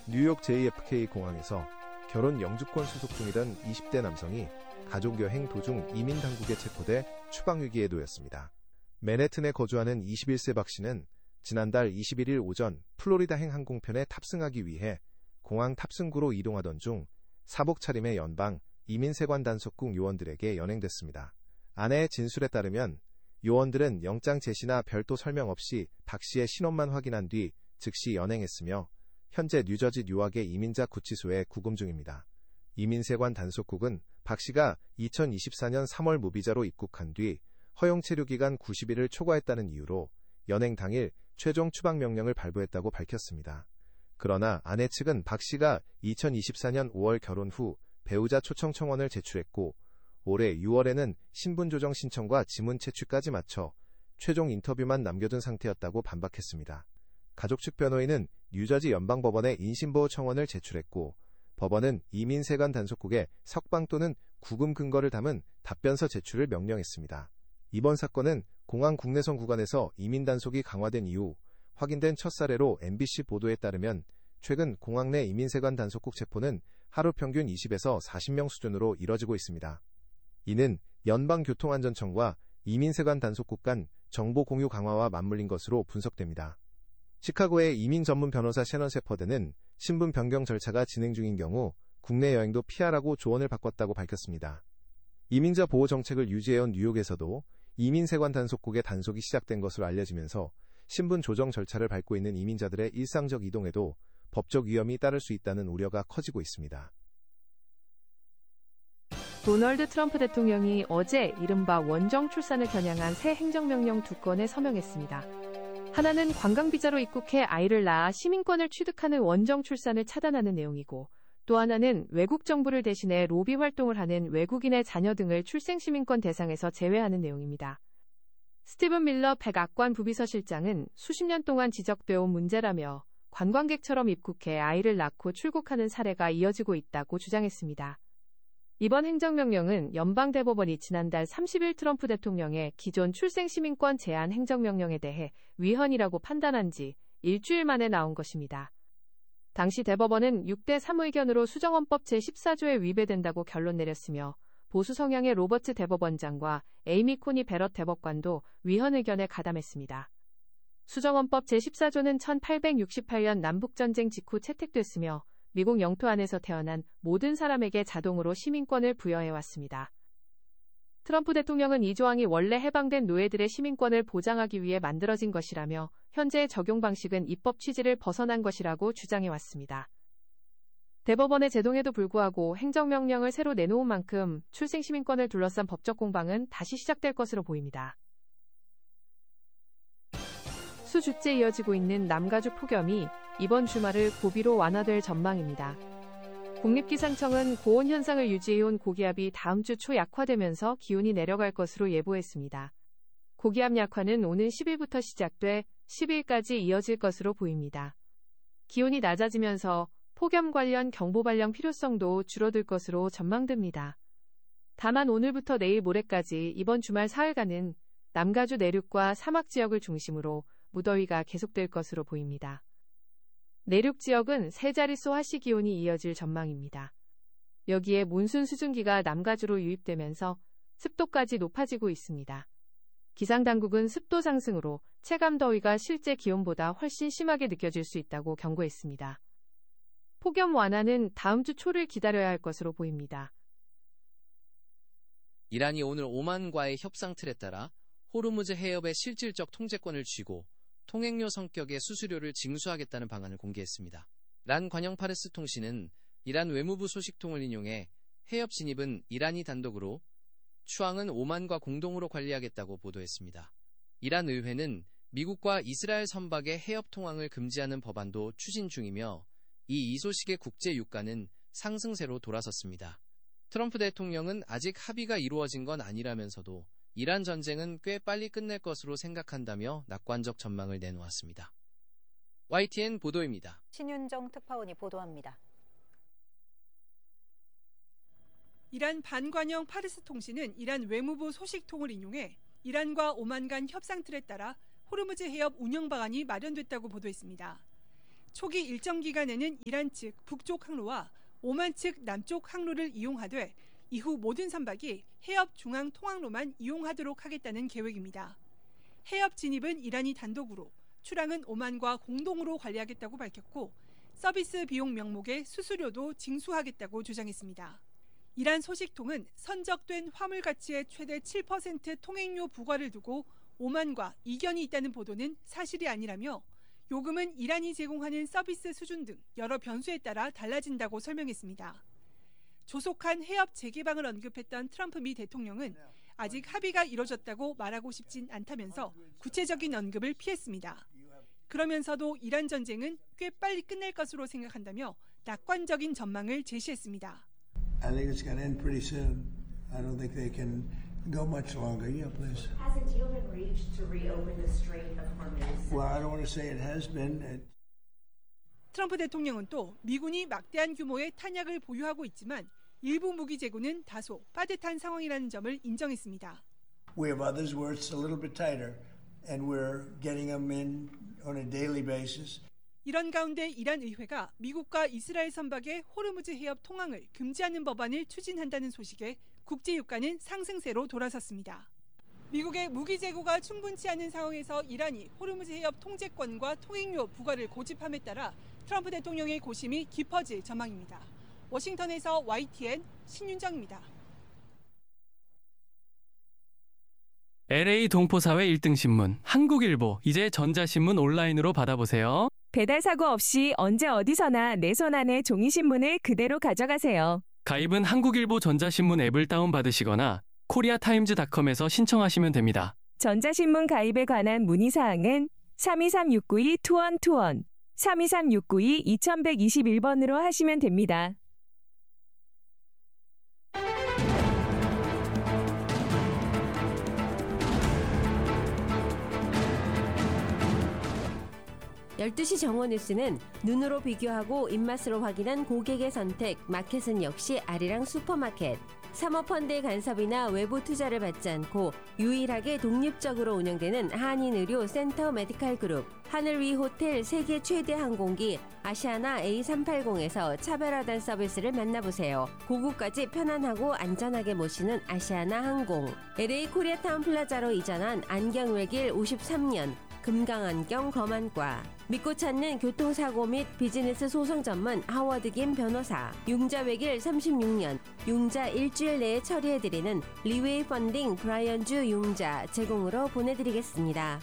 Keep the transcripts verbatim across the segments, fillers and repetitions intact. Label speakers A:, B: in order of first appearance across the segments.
A: 뉴욕 제이에프케이 공항에서 결혼 영주권 수속 중이던 이십 대 남성이 가족여행 도중 이민 당국에 체포돼 추방위기에 놓였습니다. 맨해튼에 거주하는 이십일 세 박 씨는 지난달 이십일 일 오전 플로리다행 항공편에 탑승하기 위해 공항 탑승구로 이동하던 중 사복 차림의 연방 이민세관 단속국 요원들에게 연행됐습니다. 아내의 진술에 따르면 요원들은 영장 제시나 별도 설명 없이 박 씨의 신원만 확인한 뒤 즉시 연행했으며 현재 뉴저지 뉴악의 이민자 구치소에 구금 중입니다. 이민세관 단속국은 박 씨가 이천이십사 년 삼월 무비자로 입국한 뒤 허용 체류 기간 구십 일을 초과했다는 이유로 연행 당일 최종 추방 명령을 발부했다고 밝혔습니다. 그러나 아내 측은 박 씨가 이천이십사 년 오월 결혼 후 배우자 초청 청원을 제출했고 올해 유월에는 신분 조정 신청과 지문 채취까지 마쳐 최종 인터뷰만 남겨둔 상태였다고 반박했습니다. 가족 측 변호인은 뉴저지 연방법원에 인신보호 청원을 제출했고 법원은 이민세관 단속국에 석방 또는 구금 근거를 담은 답변서 제출을 명령했습니다. 이번 사건은 공항 국내선 구간에서 이민 단속이 강화된 이후 확인된 첫 사례로 엠비씨 보도에 따르면 최근 공항 내 이민세관 단속국 체포는 하루 평균 이십에서 사십 명 수준으로 이뤄지고 있습니다. 이는 연방교통안전청과 이민세관 단속국 간 정보 공유 강화와 맞물린 것으로 분석됩니다. 시카고의 이민 전문 변호사 셰넌 세퍼드는 신분 변경 절차가 진행 중인 경우 국내 여행도 피하라고 조언을 바꿨다고 밝혔습니다. 이민자 보호 정책을 유지해온 뉴욕에서도 이민세관 단속국의 단속이 시작된 것으로 알려지면서 신분 조정 절차를 밟고 있는 이민자들의 일상적 이동에도 법적 위험이 따를 수 있다는 우려가 커지고 있습니다.
B: 도널드 트럼프 대통령이 어제 이른바 원정 출산을 겨냥한 새 행정명령 두 건에 서명했습니다. 하나는 관광비자로 입국해 아이를 낳아 시민권을 취득하는 원정 출산을 차단하는 내용이고 또 하나는 외국 정부를 대신해 로비 활동을 하는 외국인의 자녀 등을 출생시민권 대상에서 제외하는 내용입니다. 스티븐 밀러 백악관 부비서실장은 수십 년 동안 지적되어 온 문제라며 관광객처럼 입국해 아이를 낳고 출국하는 사례가 이어지고 있다고 주장했습니다. 이번 행정명령은 연방대법원이 지난달 삼십 일 트럼프 대통령의 기존 출생시민권 제한 행정명령에 대해 위헌이라고 판단한 지 일주일 만에 나온 것입니다. 당시 대법원은 육 대 삼 의견으로 수정헌법 제십사 조에 위배된다고 결론 내렸으며 보수 성향의 로버트 대법원장과 에이미 코니 베럿 대법관도 위헌 의견에 가담했습니다. 수정헌법 제십사 조는 천팔백육십팔 년 남북전쟁 직후 채택됐으며 미국 영토 안에서 태어난 모든 사람에게 자동으로 시민권을 부여해왔습니다. 트럼프 대통령은 이 조항이 원래 해방된 노예들의 시민권을 보장하기 위해 만들어진 것이라며 현재의 적용 방식은 입법 취지를 벗어난 것이라고 주장해왔습니다. 대법원의 제동에도 불구하고 행정명령을 새로 내놓은 만큼 출생시민권을 둘러싼 법적 공방은 다시 시작될 것으로 보입니다. 수주째 이어지고 있는 남가주 폭염이 이번 주말을 고비로 완화될 전망입니다. 국립기상청은 고온 현상을 유지해온 고기압이 다음 주 초 약화되면서 기온이 내려갈 것으로 예보했습니다. 고기압 약화는 오는 십 일부터 시작돼 십 일까지 이어질 것으로 보입니다. 기온이 낮아지면서 폭염 관련 경보 발령 필요성도 줄어들 것으로 전망됩니다. 다만 오늘부터 내일 모레까지 이번 주말 사흘간은 남가주 내륙과 사막 지역을 중심으로 무더위가 계속될 것으로 보입니다. 내륙 지역은 세 자릿수 화씨 기온이 이어질 전망입니다. 여기에 몬순 수증기가 남가주로 유입되면서 습도까지 높아지고 있습니다. 기상당국은 습도 상승으로 체감더위가 실제 기온보다 훨씬 심하게 느껴질 수 있다고 경고했습니다. 폭염 완화는 다음 주 초를 기다려야 할 것으로 보입니다.
C: 이란이 오늘 오만과의 협상 틀에 따라 호르무즈 해협의 실질적 통제권을 쥐고 통행료 성격의 수수료를 징수하겠다는 방안을 공개했습니다. 란 관영 파르스 통신은 이란 외무부 소식통을 인용해 해협 진입은 이란이 단독으로, 추항은 오만과 공동으로 관리하겠다고 보도했습니다. 이란 의회는 미국과 이스라엘 선박의 해협 통항을 금지하는 법안도 추진 중이며 이 이소식의 국제 유가는 상승세로 돌아섰습니다. 트럼프 대통령은 아직 합의가 이루어진 건 아니라면서도 이란 전쟁은 꽤 빨리 끝낼 것으로 생각한다며 낙관적 전망을 내놓았습니다. 와이티엔 보도입니다.
D: 신윤정 특파원이 보도합니다.
E: 이란 반관영 파르스 통신은 이란 외무부 소식통을 인용해 이란과 오만 간 협상 틀에 따라 호르무즈 해협 운영 방안이 마련됐다고 보도했습니다. 초기 일정 기간에는 이란 측 북쪽 항로와 오만 측 남쪽 항로를 이용하되 이후 모든 선박이 해협 중앙 통항로만 이용하도록 하겠다는 계획입니다. 해협 진입은 이란이 단독으로, 출항은 오만과 공동으로 관리하겠다고 밝혔고 서비스 비용 명목의 수수료도 징수하겠다고 주장했습니다. 이란 소식통은 선적된 화물 가치의 최대 칠 퍼센트 통행료 부과를 두고 오만과 이견이 있다는 보도는 사실이 아니라며 요금은 이란이 제공하는 서비스 수준 등 여러 변수에 따라 달라진다고 설명했습니다. 조속한 해협 재개방을 언급했던 트럼프 미 대통령은 아직 합의가 이뤄졌다고 말하고 싶진 않다면서 구체적인 언급을 피했습니다. 그러면서도 이란 전쟁은 꽤 빨리 끝날 것으로 생각한다며 낙관적인 전망을 제시했습니다.
F: I think it's going to end pretty soon. I don't think they can go much longer. Yeah, please.
G: Has a deal been reached to reopen the Strait of Hormuz?
F: Well, I don't want to say it has been. It...
E: 트럼프 대통령은 또 미군이 막대한 규모의 탄약을 보유하고 있지만 일부 무기 재고는 다소 빠듯한 상황이라는 점을 인정했습니다.
F: We have others where it's a little bit tighter, and we're getting them in on a daily basis.
E: 이런 가운데 이란 의회가 미국과 이스라엘 선박의 호르무즈 해협 통항을 금지하는 법안을 추진한다는 소식에 국제 유가는 상승세로 돌아섰습니다. 미국의 무기 재고가 충분치 않은 상황에서 이란이 호르무즈 해협 통제권과 통행료 부과를 고집함에 따라 트럼프 대통령의 고심이 깊어질 전망입니다. 워싱턴에서 와이티엔 신윤정입니다.
H: 엘에이 동포사회 일 등 신문 한국일보, 이제 전자신문 온라인으로 받아보세요.
I: 배달 사고 없이 언제 어디서나 내 손 안에 종이신문을 그대로 가져가세요.
H: 가입은 한국일보 전자신문 앱을 다운받으시거나 코리아타임즈닷컴에서 신청하시면 됩니다.
I: 전자신문 가입에 관한 문의사항은 삼이삼 육구이 이일이일, 삼이삼 육구이 이일이일 번으로 하시면 됩니다.
J: 열두 시 정오 뉴스는 눈으로 비교하고 입맛으로 확인한 고객의 선택, 마켓은 역시 아리랑 슈퍼마켓. 사모펀드의 간섭이나 외부 투자를 받지 않고 유일하게 독립적으로 운영되는 한인의료 센터 메디칼 그룹, 하늘 위 호텔 세계 최대 항공기 아시아나 에이 삼백팔십에서 차별화된 서비스를 만나보세요. 고국까지 편안하고 안전하게 모시는 아시아나 항공. 엘에이 코리아타운 플라자로 이전한 안경외길 오십삼 년, 금강안경 검안과. 믿고 찾는 교통사고 및 비즈니스 소송 전문 하워드 김 변호사. 융자외길 삼십육 년, 융자 일주일 내에 처리해드리는 리웨이 펀딩 브라이언주 융자 제공으로 보내드리겠습니다.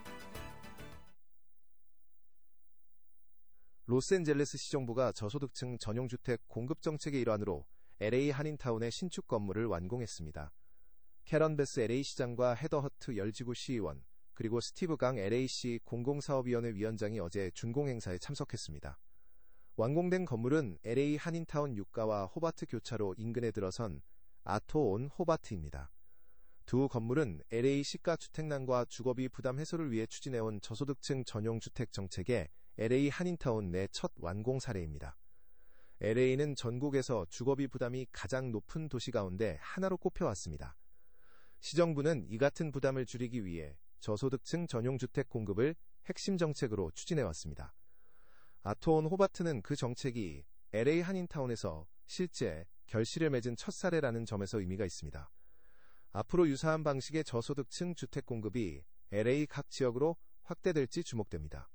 A: 로스앤젤레스 시정부가 저소득층 전용주택 공급 정책의 일환으로 엘에이 한인타운의 신축 건물을 완공했습니다. 캐런 베스 엘에이 시장과 헤더 허트 열지구 시의원, 그리고 스티브 강 엘에이씨 공공사업위원회 위원장이 어제 준공 행사에 참석했습니다. 완공된 건물은 엘에이 한인타운 육가와 호바트 교차로 인근에 들어선 아토온 호바트입니다. 두 건물은 엘에이 시가 주택난과 주거비 부담 해소를 위해 추진해온 저소득층 전용 주택 정책의 엘에이 한인타운 내 첫 완공 사례입니다. 엘에이는 전국에서 주거비 부담이 가장 높은 도시 가운데 하나로 꼽혀왔습니다. 시정부는 이 같은 부담을 줄이기 위해 저소득층 전용 주택 공급을 핵심 정책으로 추진해왔습니다. 아토온 호바트는 그 정책이 엘에이 한인타운에서 실제 결실을 맺은 첫 사례라는 점에서 의미가 있습니다. 앞으로 유사한 방식의 저소득층 주택 공급이 엘에이 각 지역으로 확대될지 주목됩니다.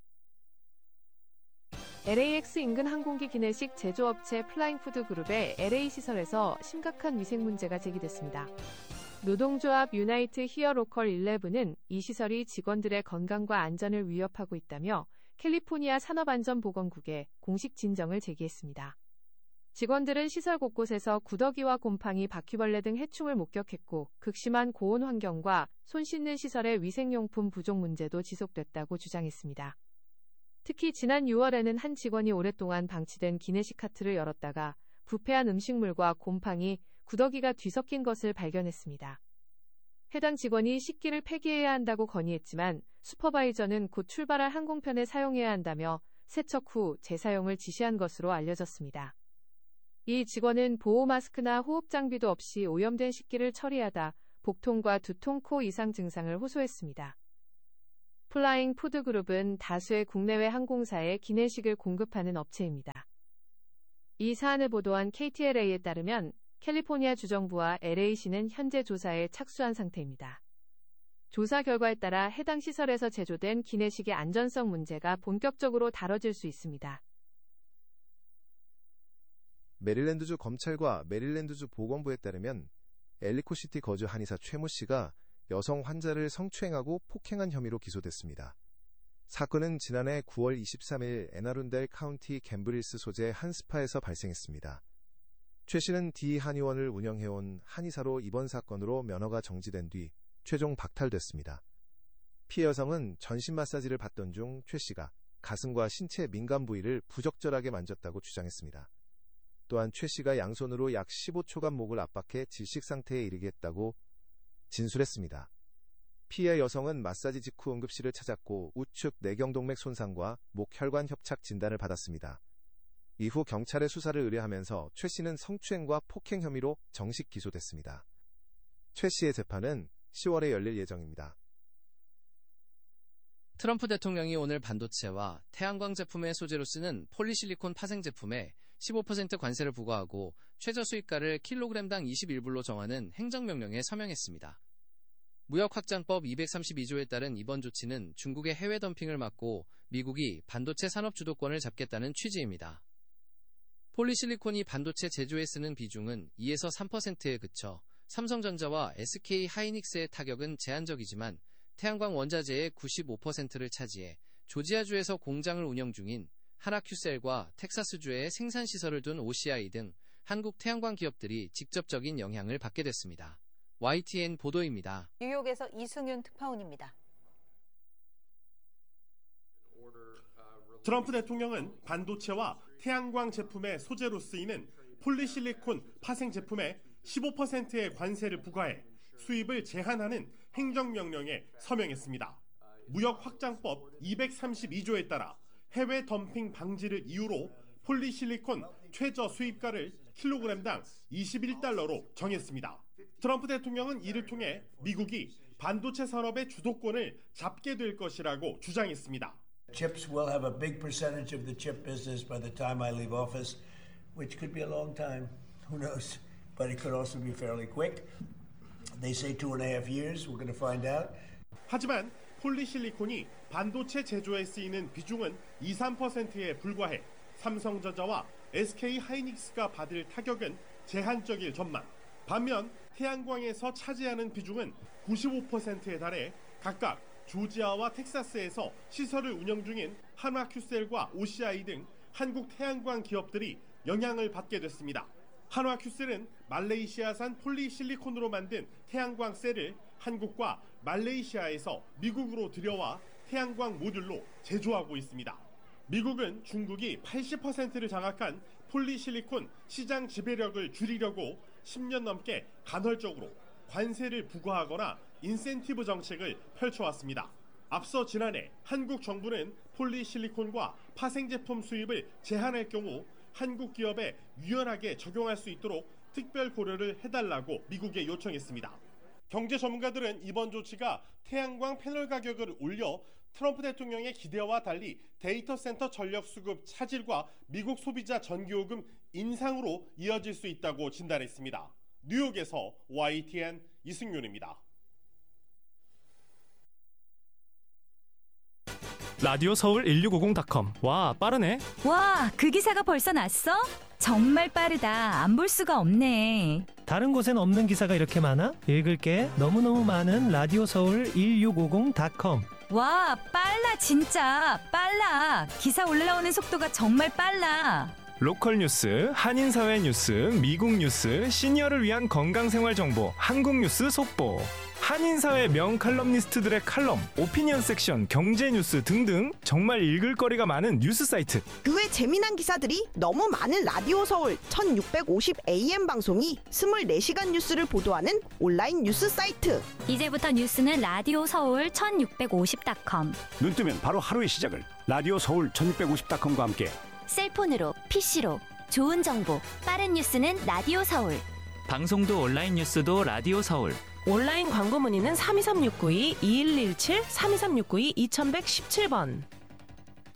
B: 엘에이엑스 인근 항공기 기내식 제조업체 플라잉푸드 그룹의 엘에이 시설에서 심각한 위생 문제가 제기됐습니다. 노동조합 유나이트 히어로컬 십일은 이 시설이 직원들의 건강과 안전을 위협하고 있다며 캘리포니아 산업안전보건국에 공식 진정을 제기했습니다. 직원들은 시설 곳곳에서 구더기와 곰팡이, 바퀴벌레 등 해충을 목격했고 극심한 고온 환경과 손 씻는 시설의 위생용품 부족 문제도 지속됐다고 주장했습니다. 특히 지난 유월에는 한 직원이 오랫동안 방치된 기내식 카트를 열었다가 부패한 음식물과 곰팡이, 구더기가 뒤섞인 것을 발견했습니다. 해당 직원이 식기를 폐기해야 한다고 건의했지만 슈퍼바이저는 곧 출발할 항공편에 사용해야 한다며 세척 후 재사용을 지시한 것으로 알려졌습니다. 이 직원은 보호 마스크나 호흡 장비도 없이 오염된 식기를 처리하다 복통과 두통, 코 이상 증상을 호소했습니다. 플라잉 푸드그룹은 다수의 국내외 항공사에 기내식을 공급하는 업체입니다. 이 사안을 보도한 케이티엘에이에 따르면 캘리포니아 주정부와 엘에이시는 현재 조사에 착수한 상태입니다. 조사 결과에 따라 해당 시설에서 제조된 기내식의 안전성 문제가 본격적으로 다뤄질 수 있습니다.
A: 메릴랜드주 검찰과 메릴랜드주 보건부에 따르면 엘리코시티 거주 한의사 최모 씨가 여성 환자를 성추행하고 폭행한 혐의로 기소됐습니다. 사건은 지난해 구월 이십삼일 애나룬델 카운티 갬브릴스 소재 한 스파에서 발생했습니다. 최 씨는 D 한의원을 운영해온 한의사로 이번 사건으로 면허가 정지된 뒤 최종 박탈됐습니다. 피해 여성은 전신 마사지를 받던 중 최 씨가 가슴과 신체 민감 부위를 부적절하게 만졌다고 주장했습니다. 또한 최 씨가 양손으로 약 십오 초간 목을 압박해 질식 상태에 이르게 했다고 진술했습니다. 피해 여성은 마사지 직후 응급실을 찾았고 우측 내경동맥 손상과 목 혈관 협착 진단을 받았습니다. 이후 경찰에 수사를 의뢰하면서 최 씨는 성추행과 폭행 혐의로 정식 기소됐습니다. 최 씨의 재판은 시월에 열릴 예정입니다.
C: 트럼프 대통령이 오늘 반도체와 태양광 제품의 소재로 쓰는 폴리실리콘 파생 제품에 십오 퍼센트 관세를 부과하고 최저 수입가를 킬로그램당 이십일 불로 정하는 행정명령에 서명했습니다. 무역확장법 이백삼십이조에 따른 이번 조치는 중국의 해외 덤핑을 막고 미국이 반도체 산업 주도권을 잡겠다는 취지입니다. 폴리실리콘이 반도체 제조에 쓰는 비중은 이에서 삼 퍼센트에 그쳐 삼성전자와 에스케이 하이닉스의 타격은 제한적이지만 태양광 원자재의 구십오 퍼센트를 차지해 조지아주에서 공장을 운영 중인 하나큐셀과 텍사스주에 생산시설을 둔 오씨아이 등 한국 태양광 기업들이 직접적인 영향을 받게 됐습니다. 와이티엔 보도입니다.
D: 뉴욕에서 이승윤 특파원입니다.
K: 트럼프 대통령은 반도체와 태양광 제품의 소재로 쓰이는 폴리실리콘 파생 제품에 십오 퍼센트의 관세를 부과해 수입을 제한하는 행정명령에 서명했습니다. 무역확장법 이백삼십이조에 따라 해외 덤핑 방지를 이유로 폴리실리콘 최저 수입가를 킬로그램당 이십일 달러로 정했습니다. 트럼프 대통령은 이를 통해 미국이 반도체 산업의 주도권을 잡게 될 것이라고 주장했습니다.
F: Chips will have a big percentage of the chip business by the time I leave office, which could be a long time. Who knows? But it could also be fairly quick. They say two and a half years. We're going to find out.
K: 하지만 폴리실리콘이 반도체 제조에 쓰이는 비중은 이, 삼 퍼센트에 불과해 삼성전자와 에스케이 하이닉스가 받을 타격은 제한적일 전망. 반면 태양광에서 차지하는 비중은 구십오 퍼센트에 달해 각각 조지아와 텍사스에서 시설을 운영 중인 한화큐셀과 오씨아이 등 한국 태양광 기업들이 영향을 받게 됐습니다. 한화큐셀은 말레이시아산 폴리실리콘으로 만든 태양광 셀을 한국과 말레이시아에서 미국으로 들여와 태양광 모듈로 제조하고 있습니다. 미국은 중국이 팔십 퍼센트를 장악한 폴리실리콘 시장 지배력을 줄이려고 십 년 넘게 간헐적으로 관세를 부과하거나 인센티브 정책을 펼쳐왔습니다. 앞서 지난해 한국 정부는 폴리실리콘과 파생 제품 수입을 제한할 경우 한국 기업에 유연하게 적용할 수 있도록 특별 고려를 해달라고 미국에 요청했습니다. 경제 전문가들은 이번 조치가 태양광 패널 가격을 올려 트럼프 대통령의 기대와 달리 데이터 센터 전력 수급 차질과 미국 소비자 전기요금 인상으로 이어질 수 있다고 진단했습니다. 뉴욕에서 와이티엔 이승윤입니다.
H: 라디오 서울 일육오공 닷컴. 와, 빠르네.
L: 와, 그 기사가 벌써 났어? 정말 빠르다. 안 볼 수가 없네.
M: 다른 곳엔 없는 기사가 이렇게 많아? 읽을게. 너무너무 많은 라디오 서울 일육오공 닷컴.
L: 와, 빨라 진짜. 빨라. 기사 올라오는 속도가 정말 빨라.
N: 로컬 뉴스, 한인사회 뉴스, 미국 뉴스, 시니어를 위한 건강생활 정보, 한국 뉴스 속보. 한인사회 명칼럼니스트들의 칼럼, 오피니언 섹션, 경제 뉴스 등등 정말 읽을 거리가 많은 뉴스 사이트.
O: 그 외 재미난 기사들이 너무 많은 라디오 서울 천육백오십 에이엠 방송이 이십사 시간 뉴스를 보도하는 온라인 뉴스 사이트.
L: 이제부터 뉴스는 라디오 서울 천육백오십 닷컴.
P: 눈 뜨면 바로 하루의 시작을 라디오 서울 천육백오십 닷컴과 함께.
L: 셀폰으로, 피씨로 좋은 정보, 빠른 뉴스는 라디오 서울.
Q: 방송도 온라인 뉴스도 라디오 서울. 온라인 광고 문의는 삼이삼육구이 이일일칠 삼이삼육구이 이천백십칠 번.